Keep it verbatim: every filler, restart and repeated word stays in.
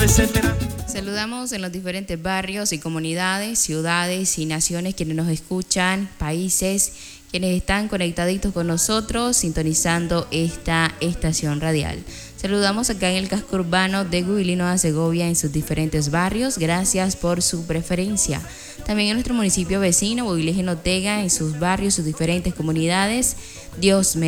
etcétera. Saludamos en los diferentes barrios y comunidades, ciudades y naciones quienes nos escuchan, países, quienes están conectaditos con nosotros, sintonizando esta estación radial. Saludamos acá en el casco urbano de Gubilino de Segovia en sus diferentes barrios. Gracias por su preferencia. También en nuestro municipio vecino, Bovilejo Ortega, en sus barrios, sus diferentes comunidades. Dios me